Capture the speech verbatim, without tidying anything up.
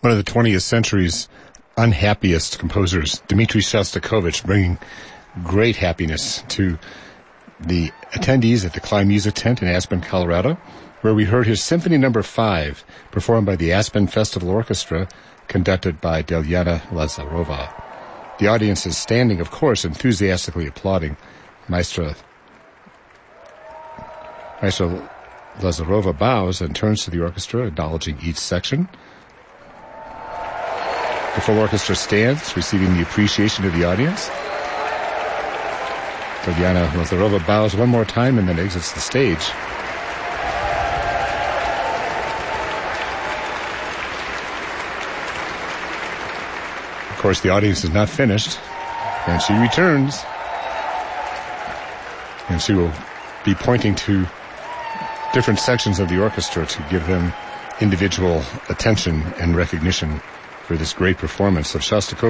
one of the twentieth century's unhappiest composers, Dmitri Shostakovich, bringing great happiness to the attendees at the Klein Music Tent in Aspen, Colorado, where we heard his Symphony Number Five, performed by the Aspen Festival Orchestra, conducted by Delyana Lazarova. The audience is standing, of course, enthusiastically applauding. Maestra, Maestra Lazarova bows and turns to the orchestra, acknowledging each section. The full orchestra stands, receiving the appreciation of the audience. Delyana Lazarova bows one more time and then exits the stage. Of course, the audience is not finished, and she returns, and she will be pointing to different sections of the orchestra to give them individual attention and recognition for this great performance of Shostakovich.